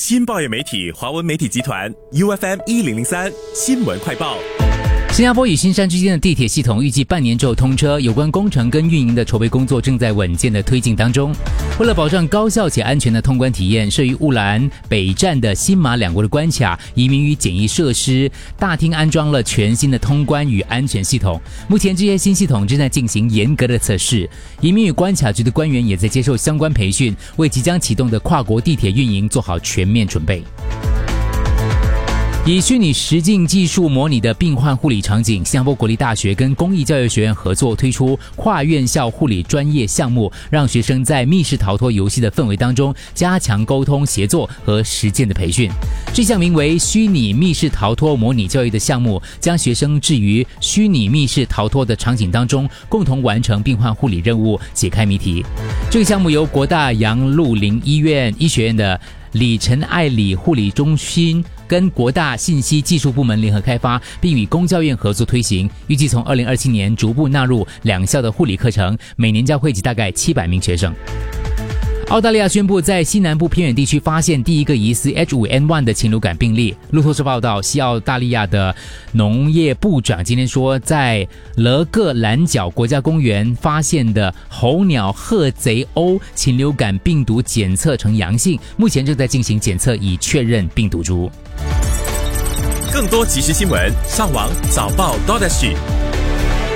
新报业媒体华文媒体集团 UFM1003 新闻快报。 新加坡与新山之间的地铁系统预计半年之后通车，有关工程跟运营的筹备工作正在稳健的推进当中。为了保障高效且安全的通关体验，设于乌兰北站的新马两国的关卡、移民与检疫设施大厅安装了全新的通关与安全系统。目前这些新系统正在进行严格的测试，移民与关卡局的官员也在接受相关培训，为即将启动的跨国地铁运营做好全面准备。以虚拟实境技术模拟的病患护理场景，新加坡国立大学跟公益教育学院合作推出跨院校护理专业项目，让学生在密室逃脱游戏的氛围当中加强沟通协作和实践的培训。这项名为虚拟密室逃脱模拟教育的项目，将学生置于虚拟密室逃脱的场景当中，共同完成病患护理任务，解开谜题。这个项目由国大杨鹿林医院医学院的李陈爱里护理中心跟国大信息技术部门联合开发，并与公教院合作推行，预计从2027年逐步纳入两校的护理课程，每年将汇集大概700名学生。澳大利亚宣布在西南部偏远地区发现第一个疑似 H5N1 的禽流感病例。路透社报道，西澳大利亚的农业部长今天说，在勒个兰角国家公园发现的候鸟褐贼鸥禽流感病毒检测呈阳性，目前正在进行检测以确认病毒株。 更多即时新闻，上网早报 .SG。